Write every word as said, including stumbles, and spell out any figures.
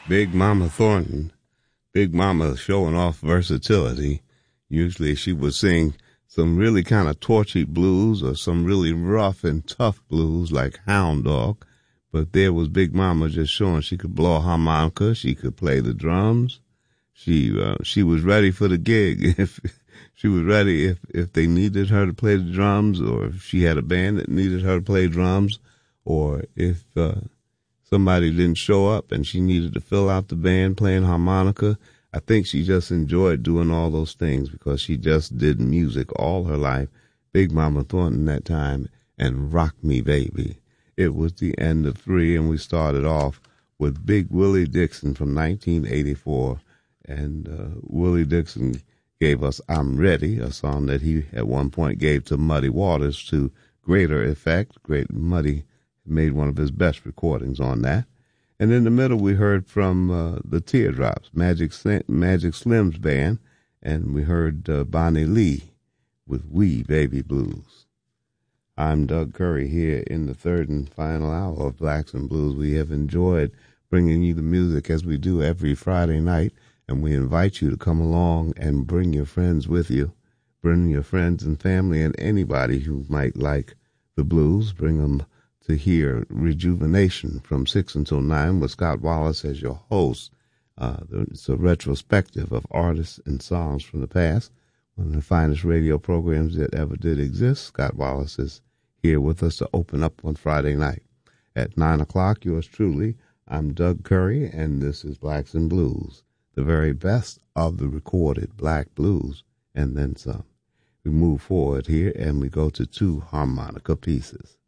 Big Mama Thornton. Big Mama showing off versatility. Usually she would sing some really kind of torchy blues or some really rough and tough blues like Hound Dog. But there was Big Mama just showing she could blow a harmonica, she could play the drums. She uh, she was ready for the gig. If she was ready if, if they needed her to play the drums, or if she had a band that needed her to play drums, or if uh, somebody didn't show up and she needed to fill out the band playing harmonica. I think she just enjoyed doing all those things because she just did music all her life. Big Mama Thornton that time and Rock Me Baby. It was the end of three, and we started off with Big Willie Dixon from nineteen eighty-four. And uh, Willie Dixon gave us I'm Ready, a song that he at one point gave to Muddy Waters to greater effect. Great Muddy made one of his best recordings on that. And in the middle, we heard from uh, the Teardrops, Magic Slim, Magic Slim's band, and we heard uh, Bonnie Lee with Wee Baby Blues. I'm Doug Curry here in the third and final hour of Blacks and Blues. We have enjoyed bringing you the music as we do every Friday night, and we invite you to come along and bring your friends with you. Bring your friends and family and anybody who might like the blues. Bring them to hear Rejuvenation from six until nine with Scott Wallace as your host. Uh, it's a retrospective of artists and songs from the past. One of the finest radio programs that ever did exist. Scott Wallace is here with us to open up on Friday night. At nine o'clock, yours truly, I'm Doug Curry, and this is Blacks and Blues, the very best of the recorded black blues, and then some. We move forward here, and we go to two harmonica pieces.